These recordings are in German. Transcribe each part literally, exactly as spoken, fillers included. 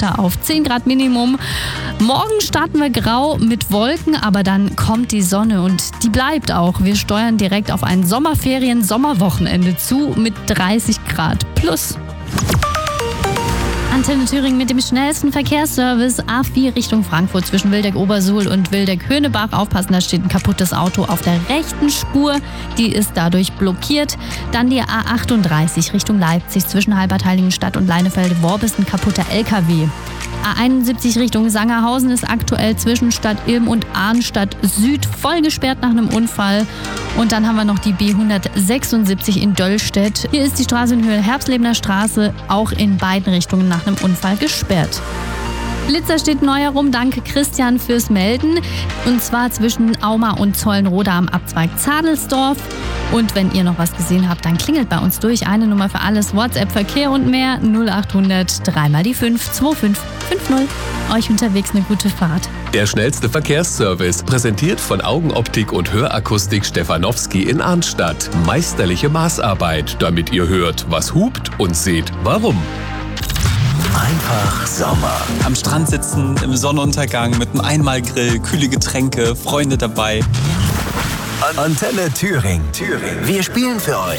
runter auf zehn Grad Minimum. Morgen starten wir grau mit Wolken, aber dann kommt die Sonne und die bleibt auch. Wir steuern direkt auf ein Sommerferien-Sommerwochenende zu mit dreißig Grad plus. Antenne Thüringen mit dem schnellsten Verkehrsservice A vier Richtung Frankfurt zwischen Wildeck-Obersuhl und Wildeck-Höhnebach. Aufpassen, da steht ein kaputtes Auto auf der rechten Spur. Die ist dadurch blockiert. Dann die A achtunddreißig Richtung Leipzig zwischen Halbertheiligenstadt und Leinefelde-Worb ist ein kaputter L K W. A einundsiebzig Richtung Sangerhausen ist aktuell zwischen Stadt Ilm und Arnstadt Süd voll gesperrt nach einem Unfall. Und dann haben wir noch die B hundertsechsundsiebzig in Döllstedt. Hier ist die Straße in Höhe Herbstlebener Straße auch in beiden Richtungen nach einem Unfall gesperrt. Blitzer steht neu herum, danke Christian fürs Melden. Und zwar zwischen Auma und Zollenroda am Abzweig Zadelsdorf. Und wenn ihr noch was gesehen habt, dann klingelt bei uns durch. Eine Nummer für alles, WhatsApp, Verkehr und mehr. null achthundert drei mal die fünf zwei fünf fünf null. Euch unterwegs eine gute Fahrt. Der schnellste Verkehrsservice, präsentiert von Augenoptik und Hörakustik Stefanowski in Arnstadt. Meisterliche Maßarbeit, damit ihr hört, was hupt und seht, warum. Einfach Sommer. Am Strand sitzen, im Sonnenuntergang, mit einem Einmalgrill, kühle Getränke, Freunde dabei. Antenne Thüringen. Thüringen. Wir spielen für euch.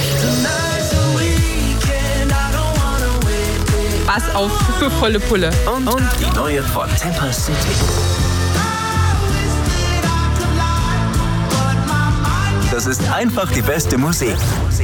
Pass auf für volle Pulle. Und, und die neue von Temper City. Das ist einfach die beste Musik.